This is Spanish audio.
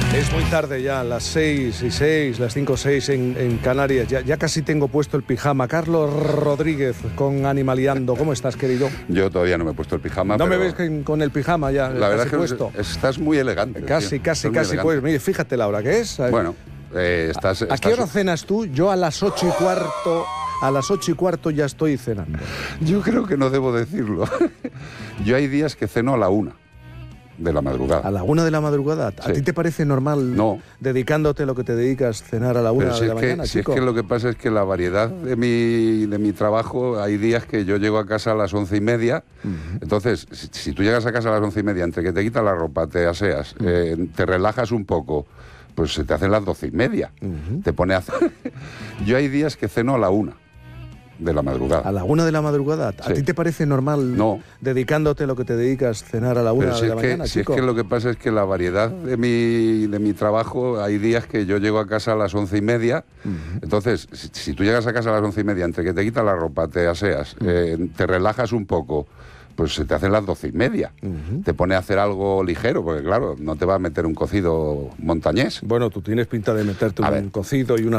Es muy tarde ya, las 6:06, las 5:06 en Canarias. Ya casi tengo puesto el pijama. Carlos Rodríguez con Animaliando. ¿Cómo estás, querido? Yo todavía no me he puesto el pijama. ¿No pero me ves con el pijama ya? La verdad es que puesto? Estás muy elegante. Casi. Pues mire, fíjate la hora que es. Bueno, ¿A qué hora cenas tú? Yo a las 8:15. A las 8:15 ya estoy cenando. Yo creo que no debo decirlo. Yo hay días que ceno a la 1 de la madrugada. ¿A la 1 de la madrugada? ¿A ti te parece normal, no, dedicándote lo que te dedicas, cenar a la 1 de la mañana, chico? Si es que lo que pasa es que la variedad de mi trabajo, hay días que yo llego a casa a las 11:30. Entonces, si tú llegas a casa a las 11:30, entre que te quitas la ropa, te aseas, te relajas un poco, pues se te hacen las 12:30. Te pone a hacer... Yo hay días que ceno a la 1 de la madrugada. ¿A la 1 de la madrugada? ¿A ti te parece normal, dedicándote lo que te dedicas, cenar a la 1 de la mañana, si chico? es que lo que pasa es que la variedad de mi trabajo, hay días que yo llego a casa a las 11:30. Entonces, si tú llegas a casa a las 11:30, entre que te quitas la ropa, te aseas, te relajas un poco, pues se te hacen las 12:30. Te pone a hacer algo ligero, porque claro, no te va a meter un cocido montañés. Bueno, tú tienes pinta de meterte un cocido y una